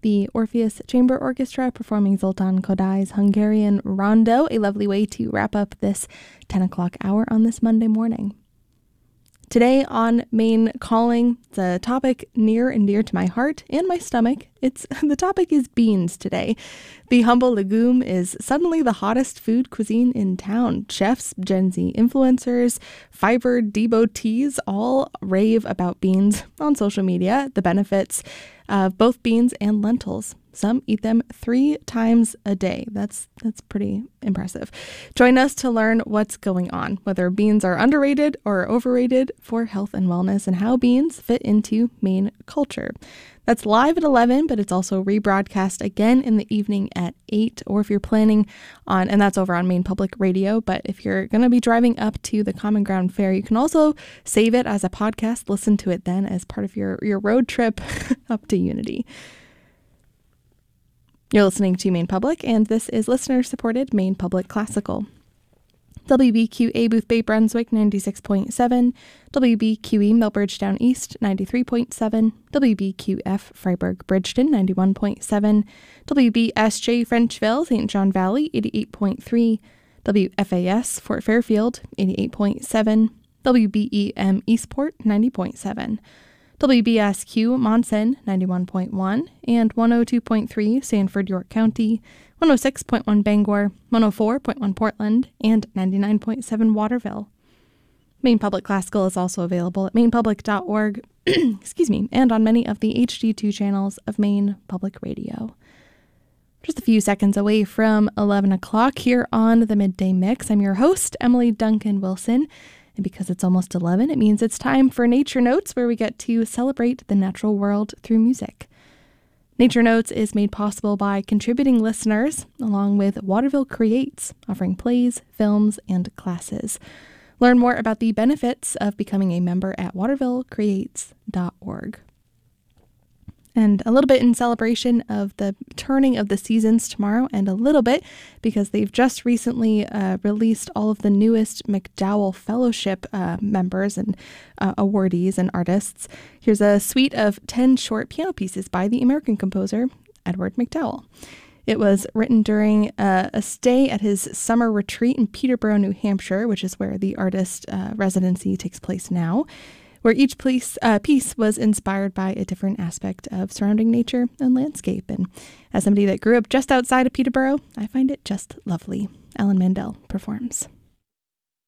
the Orpheus Chamber Orchestra performing Zoltán Kodály's Hungarian Rondo, a lovely way to wrap up this 10 o'clock hour on this Monday morning. Today on Maine Calling, it's a topic near and dear to my heart and my stomach. The topic is beans today. The humble legume is suddenly the hottest food cuisine in town. Chefs, Gen Z influencers, fiber devotees all rave about beans on social media, the benefits of both beans and lentils. Some eat them 3 times a day. That's pretty impressive. Join us to learn what's going on, whether beans are underrated or overrated for health and wellness, and how beans fit into Maine culture. That's live at 11, but it's also rebroadcast again in the evening at 8, or if you're planning on, and that's over on Maine Public Radio, but if you're going to be driving up to the Common Ground Fair, you can also save it as a podcast, listen to it then as part of your road trip up to Unity. You're listening to Maine Public, and this is listener-supported Maine Public Classical. WBQA Boothbay Brunswick 96.7, WBQE Millbridgetown East 93.7, WBQF Freiburg Bridgeton 91.7, WBSJ Frenchville St. John Valley 88.3, WFAS Fort Fairfield 88.7, WBEM Eastport 90.7, WBSQ Monson 91.1 and 102.3 Sanford York County, 106.1 Bangor, 104.1 Portland, and 99.7 Waterville. Maine Public Classical is also available at mainepublic.org, and on many of the HD2 channels of Maine Public Radio. Just a few seconds away from 11 o'clock here on the Midday Mix. I'm your host, Emily Duncan Wilson. And because it's almost 11, it means it's time for Nature Notes, where we get to celebrate the natural world through music. Nature Notes is made possible by contributing listeners, along with Waterville Creates, offering plays, films, and classes. Learn more about the benefits of becoming a member at watervillecreates.org. And a little bit in celebration of the turning of the seasons tomorrow, and a little bit because they've just recently released all of the newest MacDowell Fellowship members and awardees and artists. Here's a suite of 10 short piano pieces by the American composer Edward MacDowell. It was written during a stay at his summer retreat in Peterborough, New Hampshire, which is where the artist residency takes place now, where each piece was inspired by a different aspect of surrounding nature and landscape. And as somebody that grew up just outside of Peterborough, I find it just lovely. Alan Mandel performs.